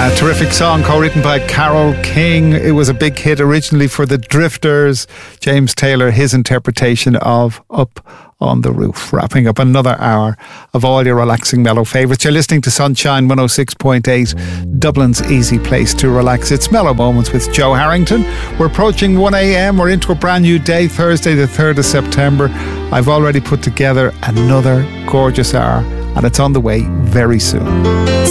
A terrific song co-written by Carole King. It was a big hit originally for the Drifters. James Taylor, his interpretation of Up on the Roof. Wrapping up another hour of all your relaxing mellow favourites. You're listening to Sunshine 106.8, Dublin's easy place to relax. It's Mellow Moments with Joe Harrington. We're approaching 1 a.m. We're into a brand new day, Thursday the 3rd of September. I've already put together another gorgeous hour and it's on the way very soon.